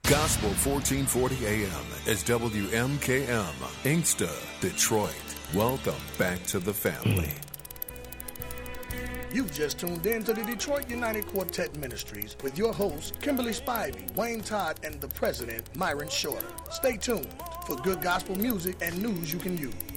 Gospel 1440 AM is WMKM, Inkster, Detroit. Welcome back to the family. You've just tuned in to the Detroit United Quartet Ministries with your hosts, Kimberly Spivey, Wayne Todd, and the president, Myron Shorter. Stay tuned for good gospel music and news you can use.